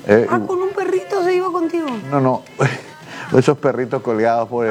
Con un perrito se iba contigo. No, esos perritos colgados por el...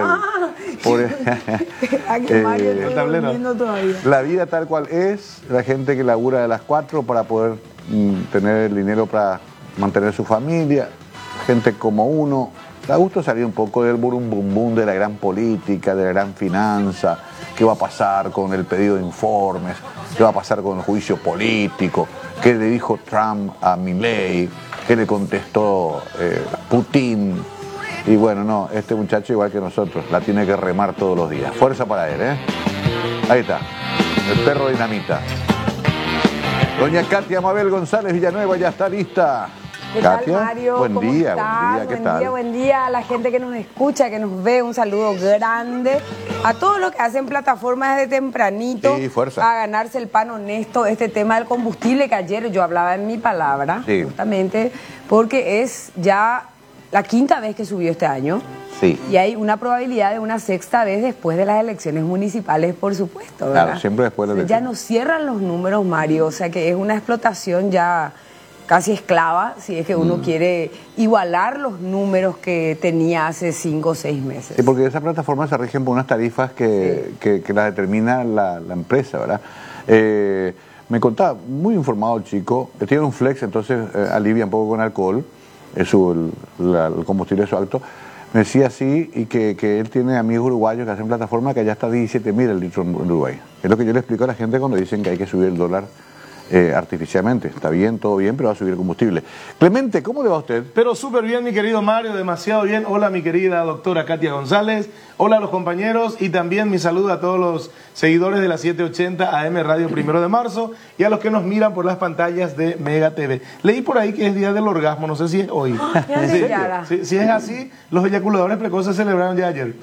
Mario está durmiendo todavía. La vida tal cual es, la gente que labura de las 4 para poder tener el dinero para mantener su familia, gente como uno. Da gusto salir un poco del burum bum bum de la gran política, de la gran finanza, qué va a pasar con el pedido de informes, qué va a pasar con el juicio político, qué le dijo Trump a Milei, qué le contestó Putin. Y bueno, no, este muchacho igual que nosotros, la tiene que remar todos los días. Fuerza para él, ¿eh? Ahí está, el perro dinamita. Doña Katia Mabel González Villanueva ya está lista. ¿Qué Katia, tal, Mario? buen ¿Cómo día, estás? ¿qué tal? Buen día a la gente que nos escucha, que nos ve. Un saludo grande a todos los que hacen plataformas desde tempranito, sí, fuerza, a ganarse el pan honesto. Este tema del combustible que ayer yo hablaba en mi palabra, sí, justamente porque es ya la 5ª vez que subió este año. Sí. Y hay una probabilidad de una 6ª vez después de las elecciones municipales, por supuesto, ¿verdad? Claro, siempre después de las elecciones. Ya nos cierran los números, Mario, o sea que es una explotación ya casi esclava, si es que uno quiere igualar los números que tenía hace 5 o 6 meses. Sí, porque esas plataformas se rigen por unas tarifas que las determina la empresa, ¿verdad? Me contaba, muy informado el chico, tiene un flex, entonces alivia un poco con alcohol, el combustible es su alto. Me decía así, y que él tiene amigos uruguayos que hacen plataformas que allá está 17.000 el litro en Uruguay. Es lo que yo le explico a la gente cuando dicen que hay que subir el dólar artificialmente. Está bien, todo bien, pero va a subir el combustible. Clemente, ¿cómo le va a usted? Pero súper bien, mi querido Mario, demasiado bien. Hola, mi querida doctora Katia González. Hola a los compañeros y también mi saludo a todos los seguidores de la 780 AM Radio 1 de marzo y a los que nos miran por las pantallas de Mega TV. Leí por ahí que es Día del Orgasmo, no sé si es hoy. Si es así, los eyaculadores precoces celebraron ya ayer.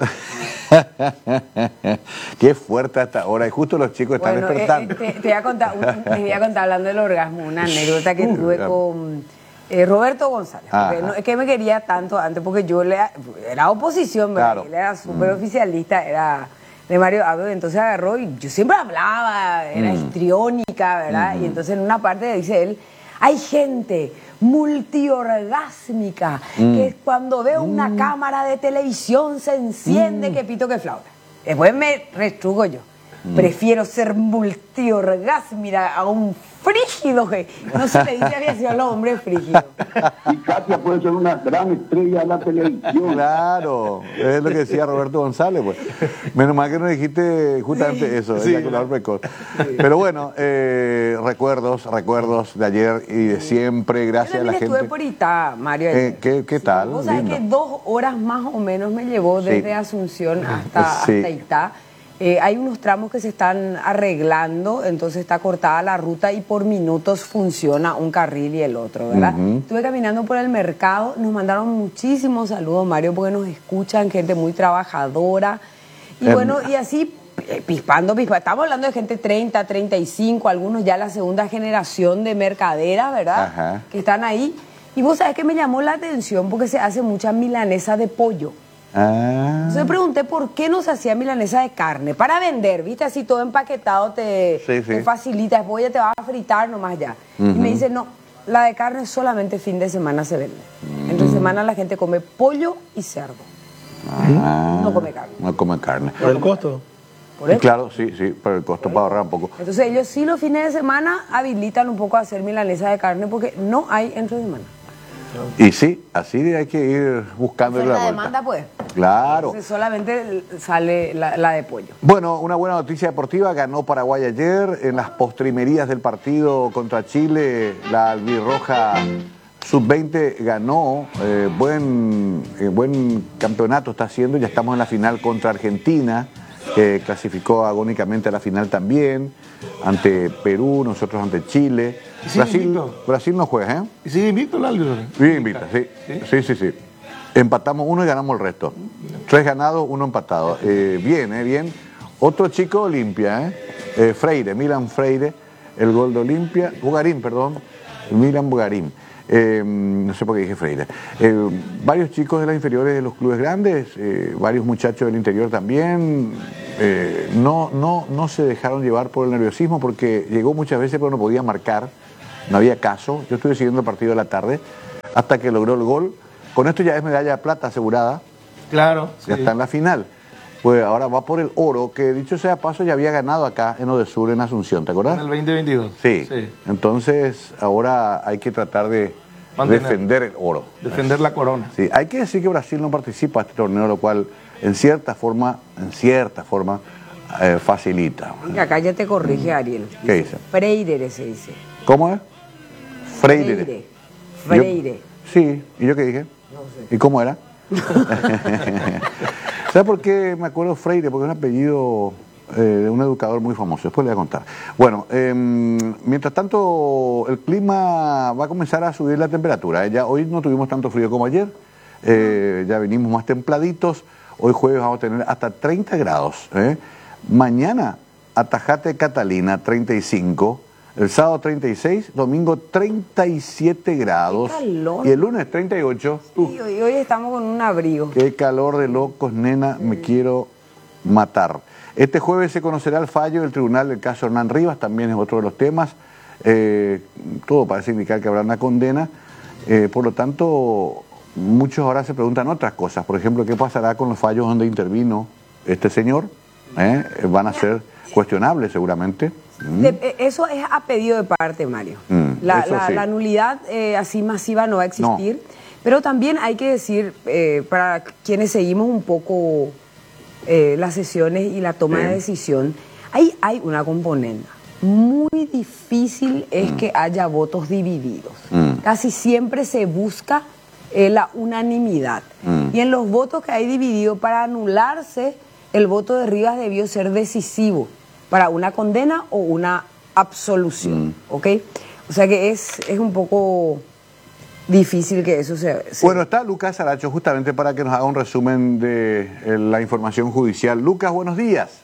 Qué fuerte hasta ahora, y justo los chicos están despertando. Les voy a contar, hablando del orgasmo, una anécdota que tuve con Roberto González. Es que me quería tanto antes, porque yo era oposición, ¿verdad? Claro. Él era súper oficialista, era de Mario Abdo, entonces agarró y yo siempre hablaba, era histriónica, ¿verdad? Y entonces en una parte dice él, hay gente multiorgásmica que cuando ve una cámara de televisión se enciende que pito que flauta. Después me restrugo yo. Prefiero ser multiorgásmica a un frígido que no se le dice aviación a los hombres frígidos. Y Katia puede ser una gran estrella de la televisión. Claro, es lo que decía Roberto González, pues. Menos mal que no dijiste justamente eso, el eyaculador precoz. Pero bueno, recuerdos de ayer y de siempre, gracias a la gente. Yo estuve por Itá, Mario. ¿Qué tal? Vos sabés que 2 horas más o menos me llevó desde Asunción hasta Itá. Hay unos tramos que se están arreglando, entonces está cortada la ruta y por minutos funciona un carril y el otro, ¿verdad? Estuve caminando por el mercado, nos mandaron muchísimos saludos, Mario, porque nos escuchan, gente muy trabajadora. Y bueno, y así, pispando. Estamos hablando de gente 30, 35, algunos ya la segunda generación de mercaderas, ¿verdad? Que están ahí. Y vos sabés que me llamó la atención porque se hace mucha milanesa de pollo. Entonces pregunté por qué no se hacía milanesa de carne para vender, viste, así todo empaquetado te facilita, después ya te vas a fritar nomás ya. Y me dice, no, la de carne solamente fin de semana se vende. Entre semana la gente come pollo y cerdo. No come carne. No come carne. ¿Por el costo? Claro, sí, por el costo para ahorrar un poco. Entonces ellos sí los fines de semana habilitan un poco a hacer milanesa de carne porque no hay entre semana. Y sí, así hay que ir buscando la vuelta. Demanda, pues. Claro. Entonces solamente sale la de pollo. Bueno, una buena noticia deportiva. Ganó Paraguay ayer en las postrimerías del partido contra Chile. La albirroja sub-20 ganó. Buen campeonato está haciendo. Ya estamos en la final contra Argentina, que clasificó agónicamente a la final también. Ante Perú, nosotros ante Chile. Brasil no juega, ¿eh? ¿Y sigue invicto el árbitro? Sigue invicto, sí. Empatamos uno y ganamos el resto. 3 ganados, 1 empatado. Bien. Otro chico Olimpia, Freire, Milan Freire, el gol de Olimpia. Milan Bugarín. No sé por qué dije Freire. Varios chicos de las inferiores de los clubes grandes, varios muchachos del interior también, no se dejaron llevar por el nerviosismo porque llegó muchas veces pero no podía marcar, no había caso. Yo estuve siguiendo el partido de la tarde, hasta que logró el gol. Con esto ya es medalla de plata asegurada. Claro. Ya está en la final. Pues ahora va por el oro, que dicho sea paso ya había ganado acá en Odesur, en Asunción, ¿te acuerdas? En el 2022. Sí. Entonces ahora hay que tratar de defender el oro. Defender la corona. Sí, hay que decir que Brasil no participa en este torneo, lo cual en cierta forma, facilita. Y acá ya te corrige Ariel. ¿Qué dice? Freire se dice. ¿Cómo es? Freire. Freire. Sí, ¿y yo qué dije? No sé. ¿Y cómo era? ¿Sabes por qué me acuerdo Freire? Porque es un apellido de un educador muy famoso. Después le voy a contar. Bueno, mientras tanto, el clima va a comenzar a subir la temperatura. Ya hoy no tuvimos tanto frío como ayer. Ya venimos más templaditos. Hoy jueves vamos a tener hasta 30 grados. Mañana, Atajate Catalina, 35. El sábado 36, domingo 37 grados. ¡Qué calor! Y el lunes 38. Y hoy estamos con un abrigo. Qué calor de locos, nena, me quiero matar. Este jueves se conocerá el fallo del tribunal del caso Hernán Rivas, también es otro de los temas. Todo parece indicar que habrá una condena. Por lo tanto, muchos ahora se preguntan otras cosas. Por ejemplo, ¿qué pasará con los fallos donde intervino este señor? Van a ser cuestionables seguramente. Eso es a pedido de parte, Mario. La nulidad así masiva no va a existir. No. Pero también hay que decir, para quienes seguimos un poco las sesiones y la toma de decisión, ahí hay una componente. Muy difícil es que haya votos divididos. Casi siempre se busca la unanimidad. Y en los votos que hay divididos, para anularse, el voto de Rivas debió ser decisivo para una condena o una absolución, ¿ok? O sea que es un poco difícil que eso se... Bueno, está Lucas Aracho justamente para que nos haga un resumen de la información judicial. Lucas, buenos días.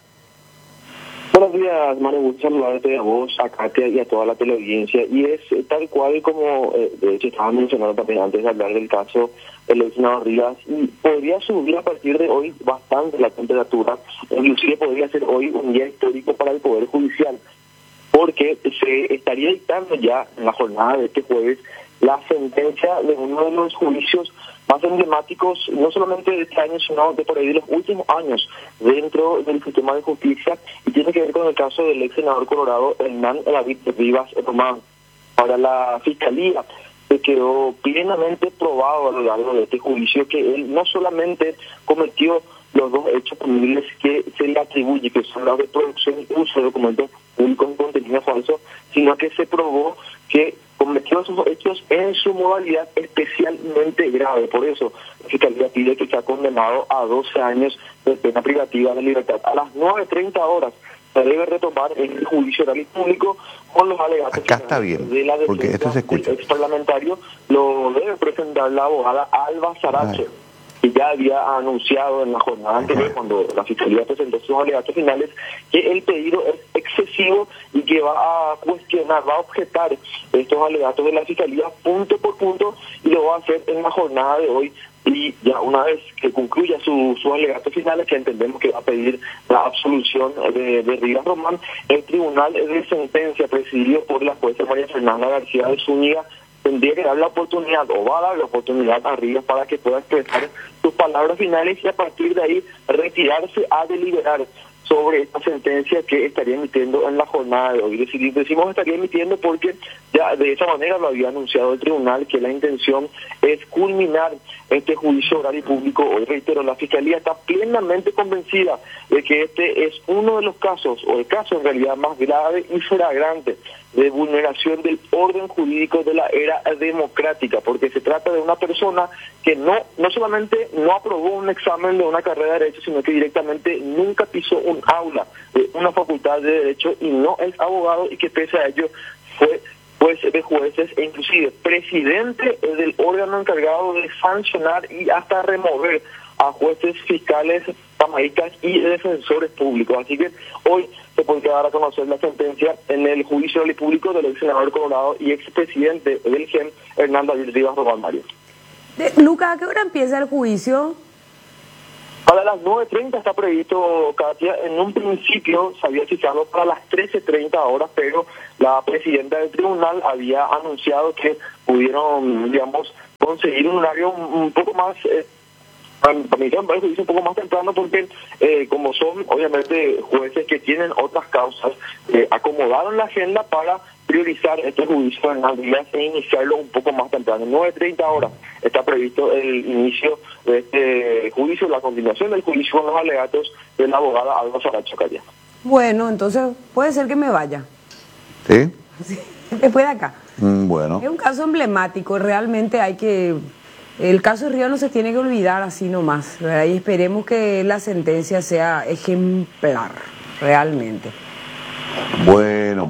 Buenos días, Mario, gusto saludarte a vos, a Katia y a toda la teleaudiencia. Y es tal cual como, de hecho, estaba mencionando también antes de hablar del caso del senador Rivas, y podría subir a partir de hoy bastante la temperatura, inclusive podría ser hoy un día histórico para el Poder Judicial, porque se estaría dictando ya en la jornada de este jueves la sentencia de uno de los juicios más emblemáticos, no solamente de este año, sino de por ahí de los últimos años dentro del sistema de justicia, y tiene que ver con el caso del ex senador colorado Hernán David Rivas Román. Para la Fiscalía se quedó plenamente probado a lo largo de este juicio que él no solamente cometió los dos hechos punibles que se le atribuye, que son la de producción y uso de documentos públicos con contenido falso, sino que se probó que cometió esos hechos en su modalidad especialmente grave. Por eso la Fiscalía pide que sea condenado a 12 años de pena privativa de libertad. A las 9:30 horas se debe retomar el juicio oral y público con los alegatos. Acá está bien, de la porque esto se escucha. El ex parlamentario lo debe presentar la abogada Alba Sarache, que ya había anunciado en la jornada anterior, cuando la Fiscalía presentó sus alegatos finales, que el pedido es excesivo y que va a cuestionar, va a objetar estos alegatos de la Fiscalía punto por punto, y lo va a hacer en la jornada de hoy. Y ya una vez que concluya sus alegatos finales, que entendemos que va a pedir la absolución de Rivas Román, el Tribunal de Sentencia, presidido por la jueza María Fernanda García de Zúñiga, tendría que dar la oportunidad, o va a dar la oportunidad a Rivas para que pueda expresar sus palabras finales y a partir de ahí retirarse a deliberar sobre esta sentencia que estaría emitiendo en la jornada de hoy. Decimos estaría emitiendo porque ya de esa manera lo había anunciado el tribunal, que la intención es culminar este juicio oral y público. Hoy reitero, la Fiscalía está plenamente convencida de que este es uno de los casos, o el caso en realidad más grave y flagrante de vulneración del orden jurídico de la era democrática, porque se trata de una persona que no solamente no aprobó un examen de una carrera de Derecho, sino que directamente nunca pisó un aula de una facultad de Derecho y no es abogado, y que pese a ello fue juez de jueces e inclusive presidente del órgano encargado de sancionar y hasta remover a jueces, fiscales, pamaicas y defensores públicos. Así que hoy se puede dar a conocer la sentencia en el juicio oral y público del ex senador colorado y expresidente del GEM, Hernán David Rivas Román. Mario. Luca, ¿a qué hora empieza el juicio? Para las 9:30 está previsto, Katia. En un principio se había fijado para las 13:30 horas, pero la presidenta del tribunal había anunciado que pudieron, digamos, conseguir un horario un poco más... para mí me parece un poco más temprano porque como son obviamente jueces que tienen otras causas, acomodaron la agenda para priorizar este juicio en las días e iniciarlo un poco más temprano. 9:30 horas está previsto el inicio de este juicio, la continuación del juicio con los alegatos de la abogada Alba Saracho Calla. Bueno, entonces puede ser que me vaya. ¿Sí? Sí, después de acá. Bueno. Es un caso emblemático, realmente hay que... El caso de Río no se tiene que olvidar así nomás, ¿verdad? Y esperemos que la sentencia sea ejemplar, realmente. Bueno.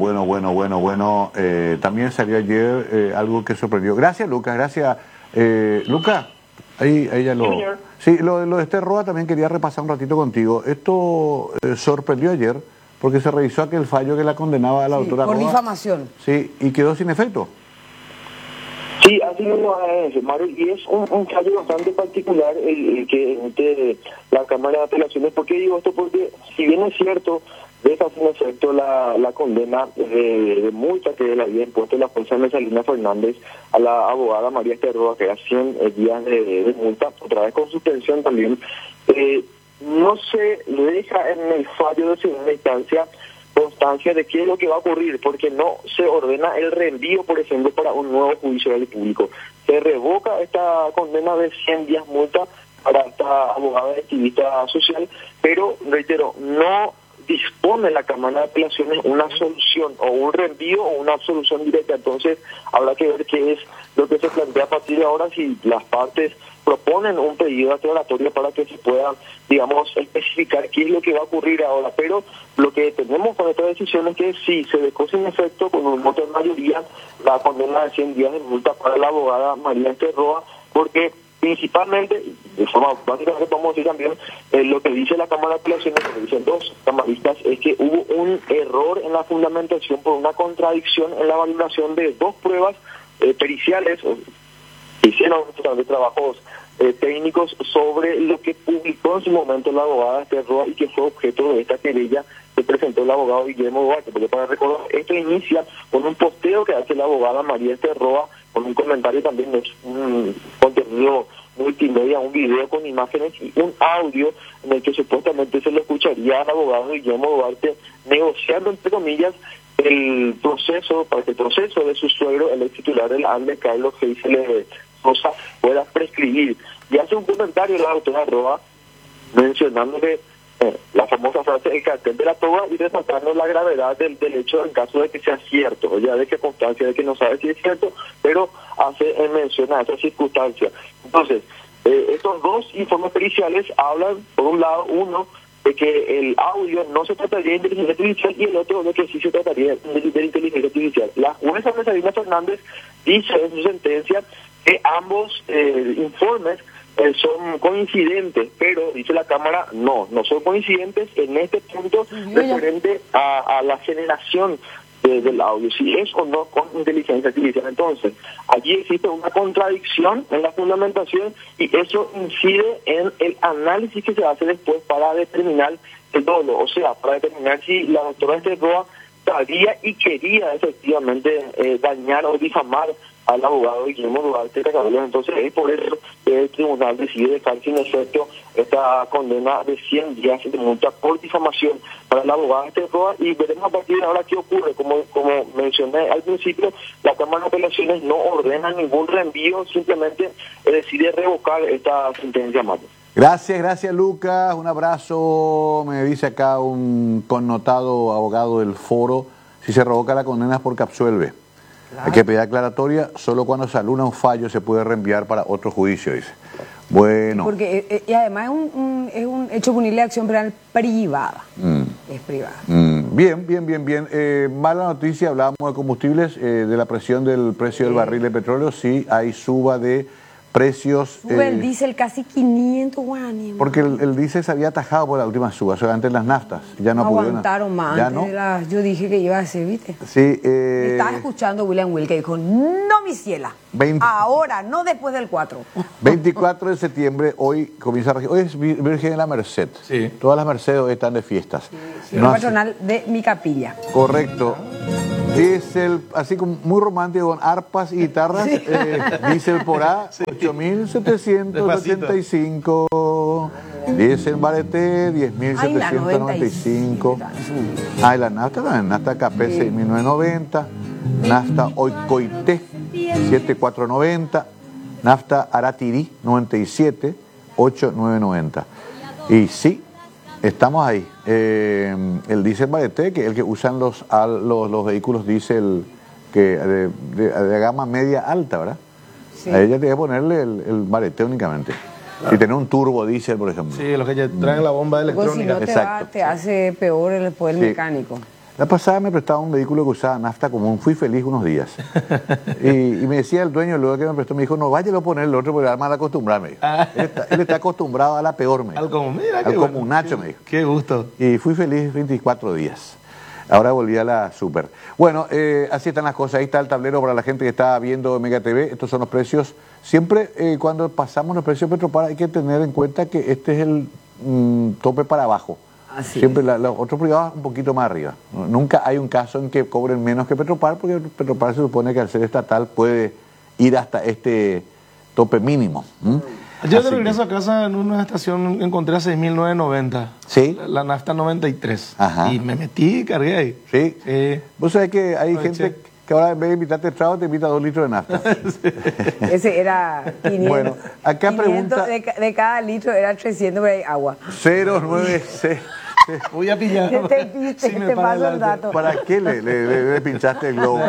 También salió ayer algo que sorprendió. Gracias, Lucas, gracias. Lucas, ahí ya lo... Sí, lo de Esther Roa también quería repasar un ratito contigo. Esto sorprendió ayer porque se revisó aquel fallo que la condenaba a la doctora por Roa. difamación. Sí, y quedó sin efecto. Sí, así mismo es, Mario, y es un fallo bastante particular el que emite la Cámara de Apelaciones. ¿Por qué digo esto? Porque si bien es cierto, deja sin efecto la condena de multa que le había impuesto la jueza Mesalina Fernández a la abogada María Esther Roa, que era 100 días de multa, otra vez con suspensión también, no se deja en el fallo de segunda instancia constancia de qué es lo que va a ocurrir, porque no se ordena el reenvío, por ejemplo, para un nuevo juicio del público. Se revoca esta condena de 100 días multa para esta abogada activista social, pero, reitero, no dispone la Cámara de Apelaciones una solución o un reenvío o una solución directa. Entonces habrá que ver qué es lo que se plantea a partir de ahora, si las partes proponen un pedido aclaratorio para que se pueda, digamos, especificar qué es lo que va a ocurrir ahora. Pero lo que tenemos con esta decisión es que si se dejó sin efecto con un voto de mayoría la condena de 100 días de multa para la abogada María Esther Roa, porque principalmente, de forma básicamente podemos decir también, lo que dice la Cámara de Apelaciones, lo que dicen dos camaristas, es que hubo un error en la fundamentación por una contradicción en la valoración de dos pruebas periciales, que hicieron de trabajos técnicos sobre lo que publicó en su momento la abogada Esther Roa y que fue objeto de esta querella que presentó el abogado Guillermo Duarte. Porque para recordar, esto inicia con un posteo que hace la abogada María Esther Roa, con un comentario también, es un contenido multimedia, un video con imágenes y un audio en el que supuestamente se le escucharía al abogado Guillermo Duarte negociando, entre comillas, el proceso, para que el proceso de su suegro, el ex titular del ANDE, Carlos Geisele Sosa, pueda prescribir. Y hace un comentario la doctora Roa mencionándole la famosa frase, el cartel de la toga, y resaltando la gravedad del hecho en caso de que sea cierto, ya de que constancia de que no sabe si es cierto, pero hace mención a esa circunstancia. Entonces, estos dos informes periciales hablan, por un lado, uno, de que el audio no se trataría de inteligencia artificial y el otro de que sí se trataría de inteligencia artificial. La jueza Mesalina Fernández dice en su sentencia que ambos informes son coincidentes, pero dice la Cámara, no son coincidentes en este punto referente a la generación del audio, si es o no con inteligencia artificial. Entonces, allí existe una contradicción en la fundamentación y eso incide en el análisis que se hace después para determinar el dolo, o sea, para determinar si la doctora Esther Roa sabía y quería efectivamente dañar o difamar al abogado Guillermo Duarte Cacabelos. Entonces es por eso que el tribunal decide dejar sin efecto esta condena de 100 días de multa por difamación para la abogada Esther Roa, y veremos a partir de ahora qué ocurre. Como mencioné al principio, la Cámara de Apelaciones no ordena ningún reenvío, simplemente decide revocar esta sentencia, Mario. Gracias Lucas, un abrazo. Me dice acá un connotado abogado del foro, si se revoca la condena es porque absuelve. Claro. Hay que pedir aclaratoria, solo cuando se aluna un fallo se puede reenviar para otro juicio, dice. Bueno. Porque y además es un hecho punible de acción penal privada. Es privada. Bien. Mala noticia, hablábamos de combustibles, de la presión del precio del barril de petróleo. Sí, hay suba de precios. Sube el diésel casi 500 guaraníes. Porque el diésel se había atajado por la última suba, solamente las naftas. Ya no aguantaron más. ¿Ya no? Yo dije que iba a ser, ¿viste? Sí. Estaba escuchando William Will que dijo, no, mi ciela, ahora, no después del 4. 24 de septiembre, hoy comienza a regir. Hoy es Virgen de la Merced. Sí. Todas las Mercedes hoy están de fiestas. Sí, patronal de mi capilla. Correcto. Diésel, así como muy romántico, con arpas y guitarras, Sí. diésel por A, 8.785. Diésel Bareté, 10.795. La nafta también, nafta KP, 6.990. Nafta Oikoité, 7.490. Nafta Aratiri, 97, 8.990. Y sí, estamos ahí. El diésel Bareté, que es el que usan los vehículos diésel de gama media alta, ¿verdad? Sí. A ella te voy a ponerle el Bareté únicamente. Claro. Si tenés un turbo diésel, por ejemplo. Sí, los que ya traen la bomba electrónica. Si no te hace peor el mecánico. La pasada me prestaba un vehículo que usaba nafta común, fui feliz unos días. y me decía el dueño, luego que me prestó, me dijo, no, váyalo a poner el otro porque mal acostumbrarme. Él está acostumbrado a la peor, me dijo. Al comunacho, me dijo. Qué gusto. Y fui feliz 24 días. Ahora volví a la super. Bueno, así están las cosas. Ahí está el tablero para la gente que está viendo Mega TV. Estos son los precios. Siempre cuando pasamos los precios de Petropar hay que tener en cuenta que este es el tope para abajo. Así siempre los otros privados un poquito más arriba. Nunca hay un caso en que cobren menos que Petropar, porque Petropar se supone que al ser estatal puede ir hasta este tope mínimo. Yo de regreso a casa en una estación encontré a 6.990. ¿Sí? La nafta 93. Ajá. Y me metí y cargué ahí. ¿Sí? Vos sabés que hay gente que ahora en vez de invitarte trago te invita 2 litros de nafta. Sí. Ese era 500. Bueno, acá 500 pregunta... de cada litro era 300 por ahí agua. 096... Voy a pillar. Te paso el dato. ¿Para qué le pinchaste el globo?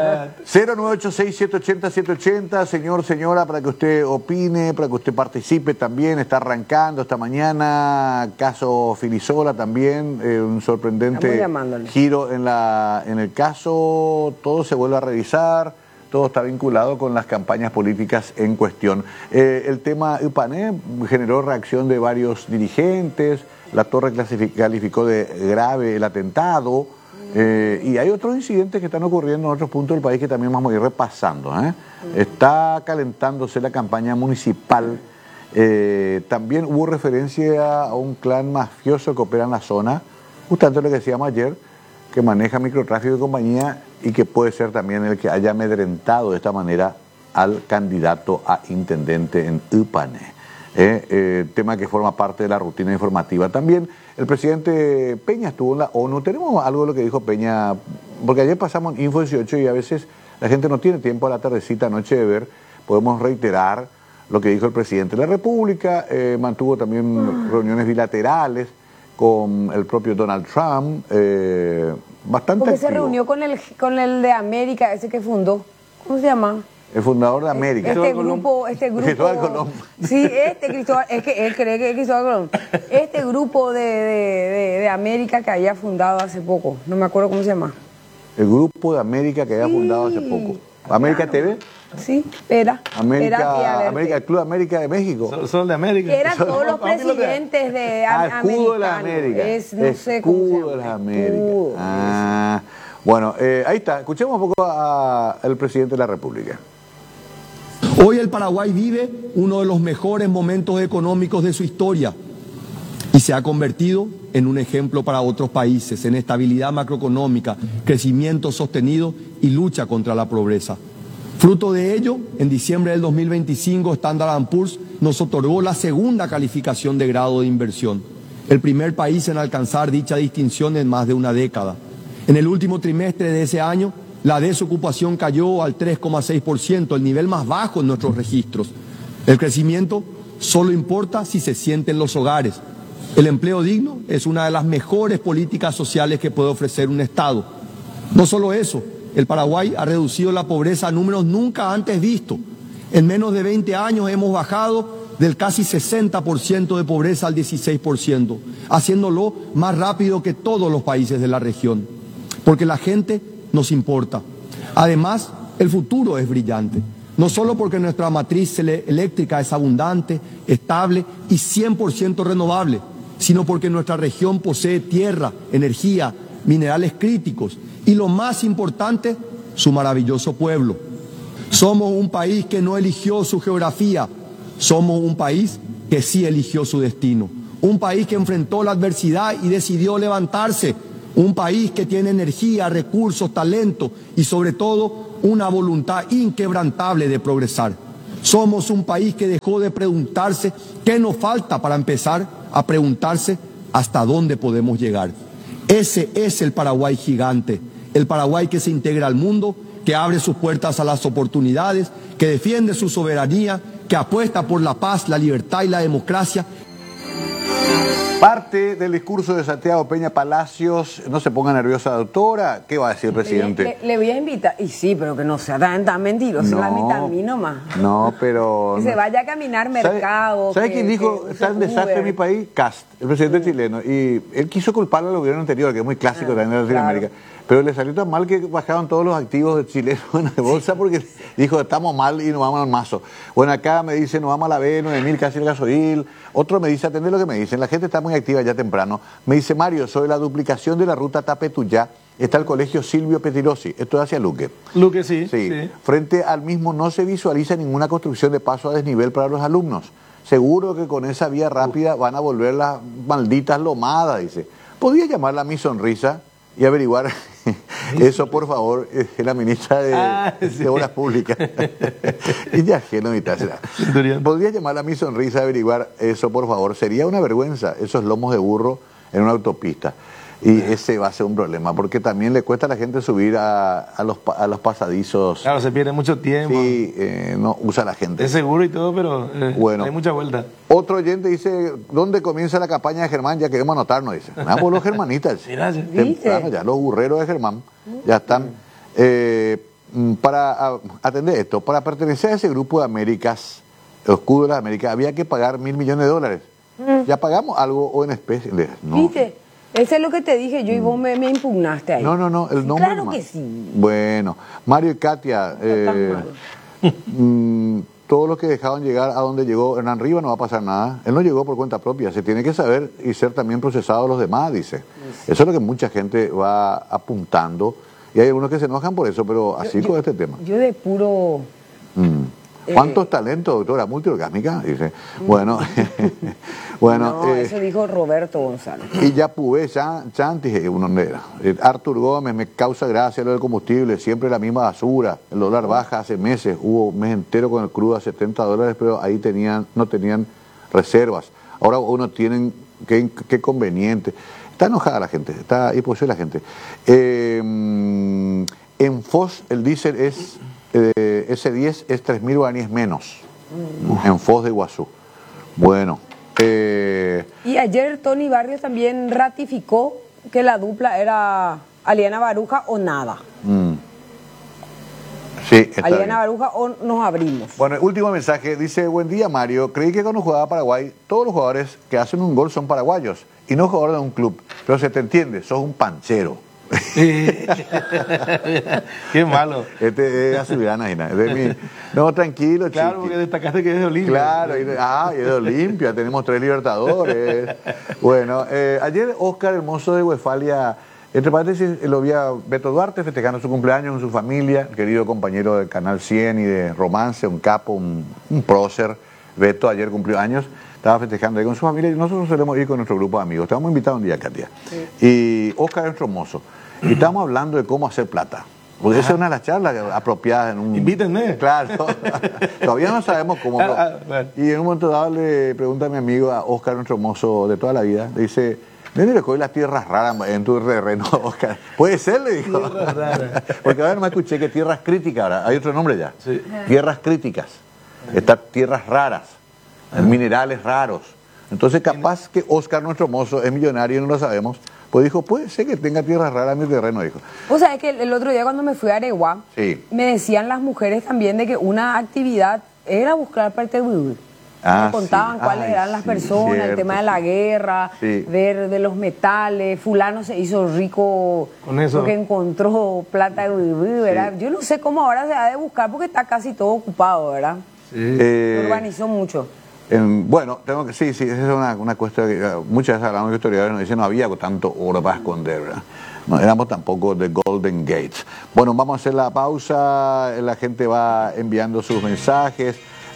0986-780-780, señor, señora, para que usted opine, para que usted participe también. Está arrancando esta mañana caso Filisola también, un sorprendente giro en el caso. Todo se vuelve a revisar. Todo está vinculado con las campañas políticas en cuestión. El tema Upané generó reacción de varios dirigentes. La Torre calificó de grave el atentado. Y hay otros incidentes que están ocurriendo en otros puntos del país que también vamos a ir repasando. Está calentándose la campaña municipal. También hubo referencia a un clan mafioso que opera en la zona, justamente lo que decíamos ayer, que maneja microtráfico de compañía y que puede ser también el que haya amedrentado de esta manera al candidato a intendente en Upané. Tema que forma parte de la rutina informativa. También el presidente Peña estuvo en la ONU. Tenemos algo de lo que dijo Peña, porque ayer pasamos en Info 18 y a veces la gente no tiene tiempo a la tardecita, noche de ver. Podemos reiterar lo que dijo el presidente de la República. Mantuvo también reuniones bilaterales con el propio Donald Trump, bastante porque activo. Se reunió con el de América, ese que fundó. ¿Cómo se llama? El fundador de América. Este grupo. Cristóbal Colón. Sí, Cristóbal, es que él cree que es Cristóbal Colón. Este grupo de América que había fundado hace poco, no me acuerdo cómo se llama. El grupo de América que había fundado hace poco. ¿América TV? Sí, espera. El Club América de México. Son de América. Que eran todos los presidentes de Escudo de las Américas. No sé cómo se llama. Escudo de las Américas. Bueno, ahí está. Escuchemos un poco al presidente de la República. Hoy el Paraguay vive uno de los mejores momentos económicos de su historia y se ha convertido en un ejemplo para otros países en estabilidad macroeconómica, crecimiento sostenido y lucha contra la pobreza. Fruto de ello, en diciembre del 2025, Standard & Poor's nos otorgó la segunda calificación de grado de inversión, el primer país en alcanzar dicha distinción en más de una década. En el último trimestre de ese año, la desocupación cayó al 3,6%, el nivel más bajo en nuestros registros. El crecimiento solo importa si se siente en los hogares. El empleo digno es una de las mejores políticas sociales que puede ofrecer un Estado. No solo eso, el Paraguay ha reducido la pobreza a números nunca antes vistos. En menos de 20 años hemos bajado del casi 60% de pobreza al 16%, haciéndolo más rápido que todos los países de la región. Porque la gente nos importa. Además, el futuro es brillante. No solo porque nuestra matriz eléctrica es abundante, estable y 100% renovable, sino porque nuestra región posee tierra, energía, minerales críticos y lo más importante, su maravilloso pueblo. Somos un país que no eligió su geografía, somos un país que sí eligió su destino. Un país que enfrentó la adversidad y decidió levantarse. Un país que tiene energía, recursos, talento y sobre todo una voluntad inquebrantable de progresar. Somos un país que dejó de preguntarse qué nos falta para empezar a preguntarse hasta dónde podemos llegar. Ese es el Paraguay gigante, el Paraguay que se integra al mundo, que abre sus puertas a las oportunidades, que defiende su soberanía, que apuesta por la paz, la libertad y la democracia. Parte del discurso de Santiago Peña Palacios. No se ponga nerviosa, doctora. ¿Qué va a decir el presidente? Le voy a invitar, y sí, pero que no sea tan mentiroso, la mitad a mí nomás. No, pero... Que se vaya a caminar mercado. ¿Sabe quién dijo está en desastre en mi país? Cast, el presidente chileno. Y él quiso culparlo al gobierno anterior, que es muy clásico también de Latinoamérica. Claro. Pero le salió tan mal que bajaron todos los activos de chilenos en la bolsa porque dijo, estamos mal y nos vamos al mazo. Bueno, acá me dicen, nos vamos a la B, 9.000 casi el gasoil. Otro me dice, atendé lo que me dicen, la gente está muy activa ya temprano. Me dice, Mario, sobre la duplicación de la ruta Tapetuyá, está el colegio Silvio Petirosi, esto es hacia Luque. Luque, sí. Frente al mismo no se visualiza ninguna construcción de paso a desnivel para los alumnos. Seguro que con esa vía rápida van a volver las malditas lomadas, dice. ¿Podría llamarla Mi Sonrisa y averiguar eso, por favor? Es la ministra de Obras Públicas. Y ya, que no podría llamarla Mi Sonrisa, averiguar eso, por favor. Sería una vergüenza esos lomos de burro en una autopista. Y ese va a ser un problema, porque también le cuesta a la gente subir a los pasadizos. Claro, se pierde mucho tiempo. Sí, no usa la gente. Es seguro y todo, pero bueno, hay mucha vuelta. Otro oyente dice, ¿dónde comienza la campaña de Germán? Ya queremos anotarnos, dice. Vamos los germanitas. Temprano, ya los burreros de Germán ya están. Para atender esto, para pertenecer a ese grupo de Américas, el escudo de las Américas, había que pagar $1.000 millones. ¿Ya pagamos algo o en especie? No. ¿Viste? Ese es lo que te dije yo y vos me impugnaste ahí. No, el nombre claro nomás. Que sí. Bueno, Mario y Katia, todos los que dejaron llegar a donde llegó Hernán Rivas no va a pasar nada. Él no llegó por cuenta propia, se tiene que saber y ser también procesado los demás, dice. Sí. Eso es lo que mucha gente va apuntando y hay algunos que se enojan por eso, pero así con este tema. Yo de puro... ¿Cuántos talentos, doctora? Multiorgásmica, dice. Bueno, no, eso dijo Roberto González. Y ya pude, Chanti, uno era. Artur Gómez, me causa gracia lo del combustible, siempre la misma basura. El dólar baja hace meses, hubo un mes entero con el crudo a $70, pero ahí no tenían reservas. Ahora uno tienen, qué conveniente. Está enojada la gente, está hipotética la gente. En Foz el diésel es... S10 es 3.000 guaraníes menos en Foz de Iguazú. Bueno. Y ayer Tony Barrios también ratificó que la dupla era Aliana Baruja o nada. Sí, Aliana Baruja o nos abrimos. Bueno, el último mensaje dice, buen día Mario, creí que cuando jugaba Paraguay todos los jugadores que hacen un gol son paraguayos y no jugadores de un club, pero se te entiende, sos un panchero. Qué malo. Este es azulgrana, no, tranquilo, claro, chiqui. Porque destacaste que es de Olimpia. Claro, y es de Olimpia, tenemos 3 Libertadores. Bueno, ayer Oscar Hermoso de Westfalia, entre paréntesis, lo vi a Beto Duarte festejando su cumpleaños con su familia, querido compañero del Canal 100 y de Romance, un capo, un prócer. Beto ayer cumplió años, estaba festejando ahí con su familia y nosotros solemos ir con nuestro grupo de amigos. Estábamos invitados un día, Katia. Sí. Y Oscar es nuestro mozo. Y estamos hablando de cómo hacer plata. Porque esa es una de las charlas apropiadas en un... Invítenme. Claro. Todavía no sabemos cómo... Bueno. Y en un momento dado le pregunta a mi amigo, a Oscar, nuestro mozo de toda la vida, le dice, ¿dónde le coges las tierras raras en tu terreno, Oscar? Puede ser, le dijo. Tierras raras. Porque ahora no me escuché que tierras críticas, ahora hay otro nombre ya. Sí. Tierras críticas. Estas tierras raras, minerales raros. Entonces capaz que Oscar, nuestro mozo, es millonario y no lo sabemos. Pues dijo, puede ser que tenga tierras raras en mi terreno, dijo. O sea, es que el otro día cuando me fui a Areguá, sí, me decían las mujeres también de que una actividad era buscar parte de vivir. Me contaban cuáles eran las personas, cierto, el tema de la guerra, ver de los metales, fulano se hizo rico con eso, porque encontró plata de vivir, ¿verdad? Yo no sé cómo ahora se ha de buscar porque está casi todo ocupado, ¿verdad? Sí. Se urbanizó mucho. Bueno, esa es una cuestión que muchas veces hablamos de historiadores, nos dicen no había tanto oro para esconder, ¿verdad? No éramos tampoco de Golden Gates. Bueno, vamos a hacer la pausa, la gente va enviando sus mensajes.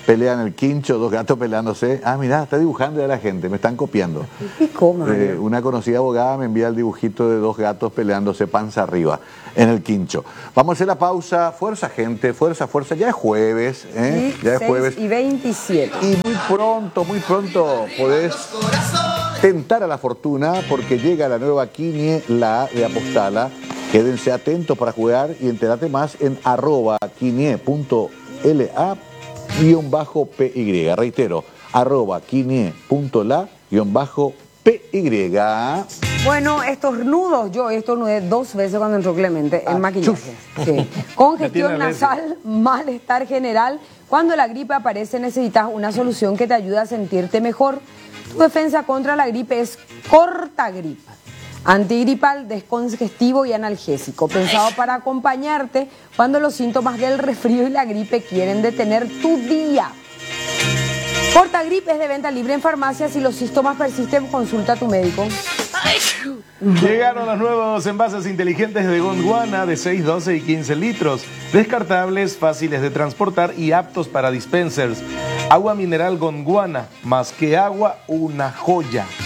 pelean el quincho, 2 gatos peleándose. Ah, mirá, está dibujando ya la gente, me están copiando. Una conocida abogada me envía el dibujito de 2 gatos peleándose panza arriba en el quincho. Vamos a hacer la pausa. Fuerza, gente, fuerza, fuerza. Ya es jueves, Sí, ya es jueves. 6:27. Y muy pronto podés tentar a la fortuna porque llega la nueva Quinie, la de Apostala. Quédense atentos para jugar y enterate más en @quinie.la_PY. Reitero, @quinie.la_PY. Bueno, estos nudos, yo estornudé 2 veces cuando entró Clemente en maquillaje. Sí. Congestión nasal, malestar general. Cuando la gripe aparece necesitas una solución que te ayude a sentirte mejor. Tu defensa contra la gripe es Cortagrip. Antigripal, descongestivo y analgésico, pensado para acompañarte cuando los síntomas del resfrío y la gripe quieren detener tu día. Cortagrip es de venta libre en farmacias. Si los síntomas persisten, consulta a tu médico. Llegaron los nuevos envases inteligentes de Gondwana de 6, 12 y 15 litros. Descartables, fáciles de transportar y aptos para dispensers. Agua mineral Gondwana, más que agua, una joya.